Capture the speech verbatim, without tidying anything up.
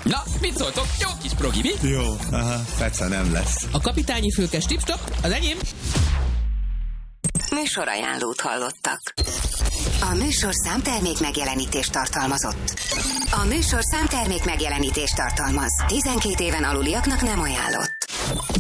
Na, mit szóltok? Jó kis progi, mi? Jó, aha, Feca nem lesz. A kapitányi fülkes tipstop, az enyém. Műsorajánlót hallottak. A műsor számtermék megjelenítést tartalmazott. A műsor számtermék megjelenítést tartalmaz. tizenkét éven aluliaknak nem ajánlott.